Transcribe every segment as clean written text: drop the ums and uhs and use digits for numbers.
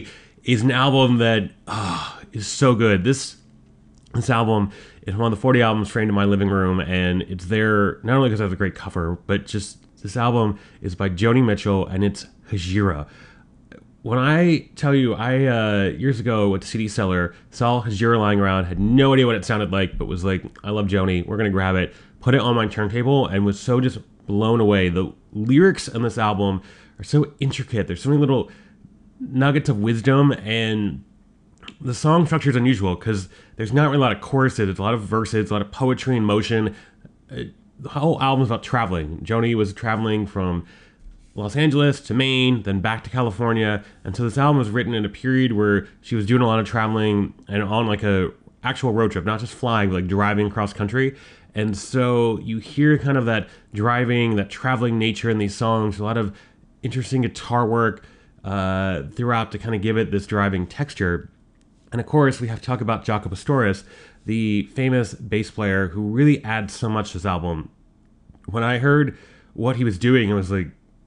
is an album that is so good. This album is one of the 40 albums framed in my living room, and it's there not only because it has a great cover, but just this album is by Joni Mitchell, and it's Hejira. When I tell you, I years ago at the CD seller saw Hejira lying around, had no idea what it sounded like, but was like, I love Joni, we're gonna grab it, put it on my turntable, and was so just blown away. The lyrics on this album are so intricate. There's so many little nuggets of wisdom, and the song structure is unusual because there's not really a lot of choruses. It's a lot of verses, a lot of poetry in motion. The whole album is about traveling. Joni was traveling from Los Angeles to Maine, then back to California. And so this album was written in a period where she was doing a lot of traveling and on like a actual road trip, not just flying, but like driving across country. And so you hear kind of that driving, that traveling nature in these songs, a lot of interesting guitar work throughout to kind of give it this driving texture. And of course, we have to talk about Jaco Pastorius, the famous bass player who really adds so much to this album. When I heard what he was doing, I was like,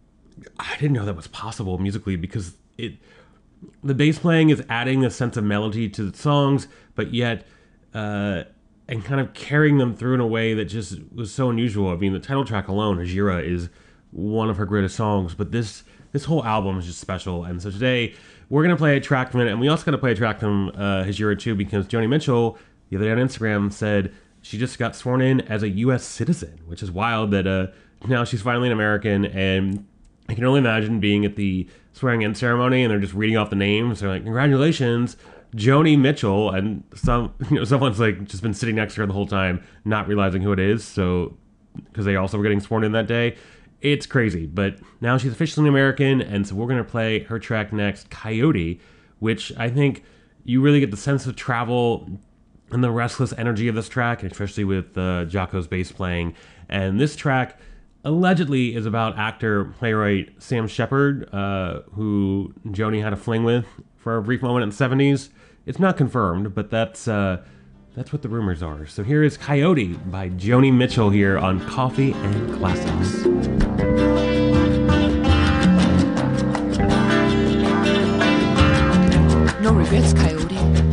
I didn't know that was possible musically, because the bass playing is adding a sense of melody to the songs, but yet and kind of carrying them through in a way that just was so unusual. I mean, the title track alone, Hejira, is one of her greatest songs, but this whole album is just special. And so today we're going to play a track from it, and we also got to play a track from Hejira too, because Joni Mitchell the other day on Instagram said she just got sworn in as a U.S. citizen, which is wild that now she's finally an American. And I can only imagine being at the swearing in ceremony and they're just reading off the names. They're like, congratulations, Joni Mitchell. And someone's like just been sitting next to her the whole time, not realizing who it is. So, because they also were getting sworn in that day. It's crazy. But now she's officially an American. And so we're going to play her track next, Coyote, which I think you really get the sense of travel and the restless energy of this track, especially with Jaco's bass playing. And this track allegedly is about actor, playwright Sam Shepard, who Joni had a fling with for a brief moment in the 70s. It's not confirmed, but that's what the rumors are. So here is Coyote by Joni Mitchell here on Coffee and Classics. No regrets, Coyote.